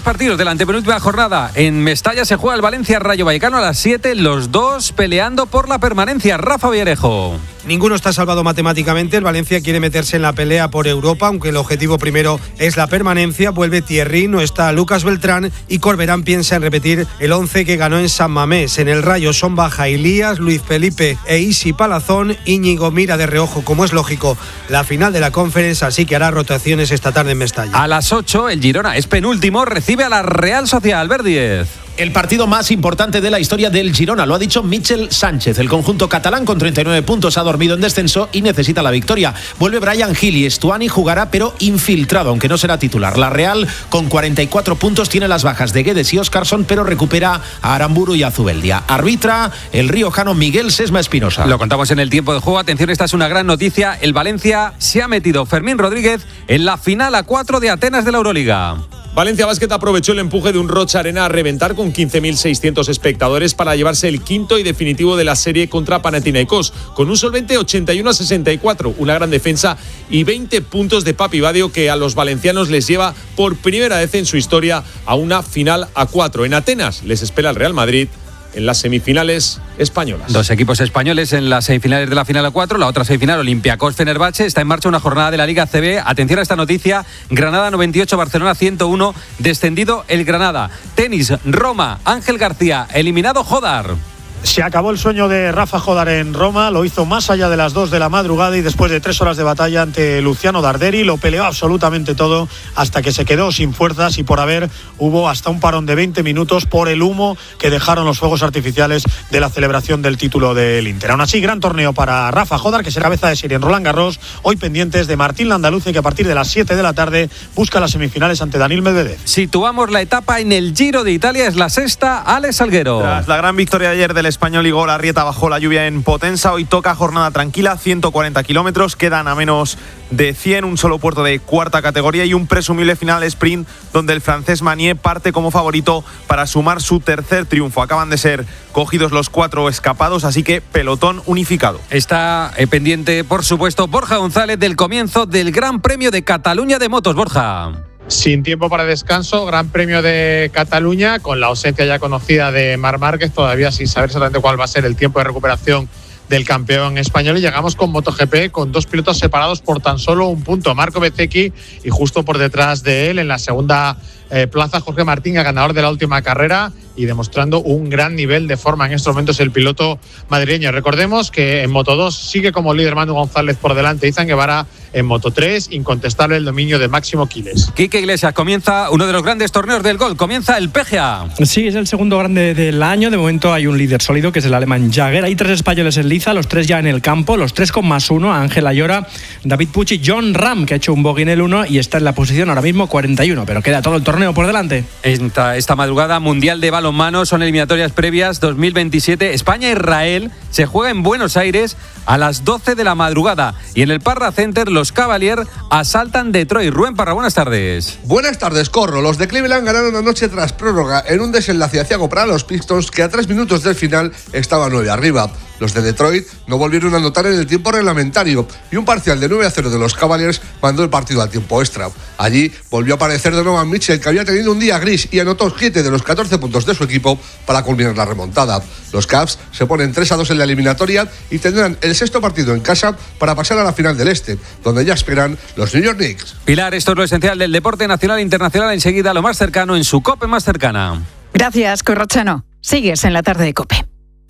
dos partidos de la antepenúltima jornada. En Mestalla se juega el Valencia-Rayo Vallecano a las 7, los dos peleando por la permanencia. Rafa Villarejo. Ninguno está salvado matemáticamente. El Valencia quiere meterse en la pelea por Europa, aunque el objetivo primero es la permanencia. Vuelve Thierry, no está Lucas Beltrán y Corberán piensa en repetir el 11 que ganó en San Mamés. En el Rayo son baja Elías, Luis Felipe e Isi Palazón. Íñigo mira de reojo, como es lógico, la final de la Conference, así que hará rotaciones esta tarde en Mestalla. A las 8, el Girona es penúltimo, recibe a la Real Sociedad. Albert Díez. El partido más importante de la historia del Girona, lo ha dicho Michel Sánchez. El conjunto catalán con 39 puntos ha dormido en descenso y necesita la victoria. Vuelve Bryan Gil y Stuani jugará pero infiltrado, aunque no será titular. La Real con 44 puntos tiene las bajas de Guedes y Óscarson, pero recupera a Aramburu y a Zubeldia. Arbitra el riojano Miguel Sesma Espinosa. Lo contamos en el tiempo de juego. Atención, esta es una gran noticia. El Valencia se ha metido, Fermín Rodríguez, en la final a 4 de Atenas de la Euroliga. Valencia Basket aprovechó el empuje de un Rocha Arena a reventar con 15.600 espectadores para llevarse el quinto y definitivo de la serie contra Panathinaikos, con un solvente 81-64, una gran defensa y 20 puntos de Papi Badio que a los valencianos les lleva por primera vez en su historia a una final a 4. En Atenas les espera el Real Madrid en las semifinales españolas. Dos equipos españoles en las semifinales de la final a 4. La otra semifinal, Olympiacos-Fenerbahce. Está en marcha una jornada de la Liga CB. Atención a esta noticia. Granada 98, Barcelona 101. Descendido el Granada. Tenis, Roma, Ángel García. Eliminado Jodar. Se acabó el sueño de Rafa Jodar en Roma, lo hizo más allá de las 2 de la madrugada y después de 3 horas de batalla ante Luciano Darderi, lo peleó absolutamente todo hasta que se quedó sin fuerzas y por haber hubo hasta un parón de 20 minutos por el humo que dejaron los fuegos artificiales de la celebración del título del Inter. Aún así, gran torneo para Rafa Jodar, que será cabeza de serie en Roland Garros, hoy pendientes de Martín Landaluce, que a partir de las 7 de la tarde busca las semifinales ante Daniil Medvedev. Situamos la etapa en el Giro de Italia, es la sexta. Alex Salguero. Tras la gran victoria de ayer del español Igor Arrieta bajo la lluvia en Potenza, hoy toca jornada tranquila, 140 kilómetros, quedan a menos de 100, un solo puerto de cuarta categoría y un presumible final sprint donde el francés Manier parte como favorito para sumar su tercer triunfo. Acaban de ser cogidos los 4 escapados, así que pelotón unificado. Está pendiente, por supuesto, Borja González del comienzo del Gran Premio de Cataluña de motos. Borja. Sin tiempo para descanso, Gran Premio de Cataluña, con la ausencia ya conocida de Marc Márquez, todavía sin saber exactamente cuál va a ser el tiempo de recuperación del campeón español, y llegamos con MotoGP con 2 pilotos separados por tan solo un punto, Marco Bezzecchi y justo por detrás de él en la segunda plaza Jorge Martín, ganador de la última carrera y demostrando un gran nivel de forma en estos momentos el piloto madrileño. Recordemos que en Moto2 sigue como líder Manu González por delante, Izan Guevara en Moto3, incontestable el dominio de Máximo Quiles. Quique Iglesias, comienza uno de los grandes torneos del golf, comienza el PGA. Sí, es el segundo grande del año, de momento hay un líder sólido que es el alemán Jagger, hay 3 españoles en liza, los 3 ya en el campo, los 3 con +1, Ángel Ayora, David Puig y John Ram, que ha hecho un bogey en el 1 y está en la posición ahora mismo 41, pero queda todo el torneo por delante. Esta madrugada, Mundial de Balonmano, son eliminatorias previas 2027. España-Israel se juega en Buenos Aires a las 12 de la madrugada. Y en el Parra Center, los Cavaliers asaltan Detroit. Rubén Parra, buenas tardes. Buenas tardes, Corro. Los de Cleveland ganaron anoche tras prórroga en un desenlace aciago para los Pistons, que a 3 minutos del final estaban 9 arriba. Los de Detroit no volvieron a anotar en el tiempo reglamentario y un parcial de 9-0 de los Cavaliers mandó el partido al tiempo extra. Allí volvió a aparecer Donovan Mitchell, que había tenido un día gris, y anotó 7 de los 14 puntos de su equipo para culminar la remontada. Los Cavs se ponen 3-2 en la eliminatoria y tendrán el 6º partido en casa para pasar a la final del Este, donde ya esperan los New York Knicks. Pilar, esto es lo esencial del deporte nacional e internacional. Enseguida lo más cercano en su COPE más cercana. Gracias, Corrochano. Sigues en la tarde de COPE.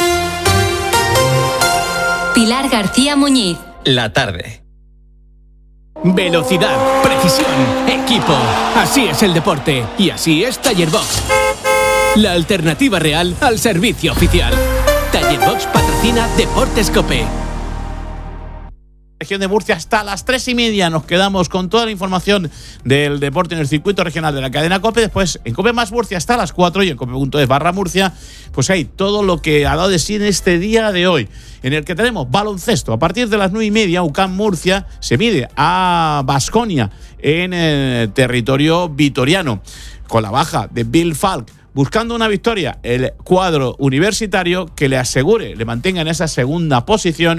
Pilar García Muñiz. La tarde. Velocidad, precisión, equipo. Así es el deporte y así es Taller Box. La alternativa real al servicio oficial. Taller Box patrocina Deportes COPE. Región de Murcia hasta las 3:30. Nos quedamos con toda la información del deporte en el circuito regional de la cadena COPE. Después en COPE más Murcia hasta las 4 y en cope.es/Murcia pues hay todo lo que ha dado de sí en este día de hoy, en el que tenemos baloncesto. A partir de las 9:30 UCAM Murcia se mide a Baskonia en territorio vitoriano, con la baja de Bill Falk, buscando una victoria el cuadro universitario que le asegure, le mantenga en esa segunda posición